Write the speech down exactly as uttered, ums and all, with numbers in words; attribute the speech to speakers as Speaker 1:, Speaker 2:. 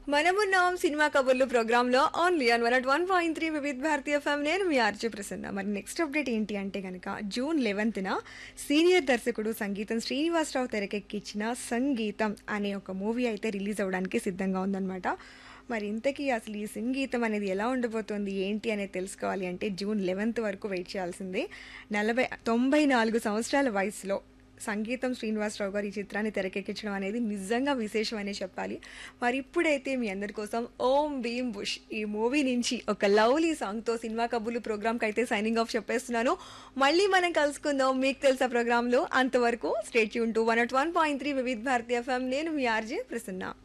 Speaker 1: మనమున్నాం సినిమా కబుర్లు ప్రోగ్రాంలో only on one at one point three వివిధ భారతీయ ఎఫ్ఎం. నేను మీ ఆర్జే ప్రసన్న. మరి నెక్స్ట్ అప్డేట్ ఏంటి అంటే కనుక జూన్ లెవెన్త్న సీనియర్ దర్శకుడు సంగీతం శ్రీనివాసరావు తెరకెక్కించిన సంగీతం అనే ఒక మూవీ అయితే రిలీజ్ అవ్వడానికి సిద్ధంగా ఉందన్నమాట. మరి ఇంతకీ అసలు ఈ సంగీతం అనేది ఎలా ఉండబోతోంది ఏంటి అనేది తెలుసుకోవాలి అంటే జూన్ లెవెన్త్ వరకు వెయిట్ చేయాల్సిందే. నలభై తొంభై నాలుగు సంవత్సరాల వయసులో సంగీతం శ్రీనివాసరావు గారు ఈ చిత్రాన్ని తెరకెక్కించడం అనేది నిజంగా విశేషం అనే చెప్పాలి. మరి ఇప్పుడైతే మీ అందరి కోసం ఓం భీమ్ బుష్ ఈ మూవీ నుంచి ఒక లవ్లీ సాంగ్తో సినిమా కబుర్లు ప్రోగ్రామ్కి అయితే సైనింగ్ ఆఫ్ చెప్పేస్తున్నాను. మళ్ళీ మనం కలుసుకుందాం మీకు తెలుసా ప్రోగ్రాంలో. అంతవరకు stay tune to one at one point three వివిధ భారతీయ ఎఫ్ఎం. నేను మీ ఆర్జే ప్రసన్న.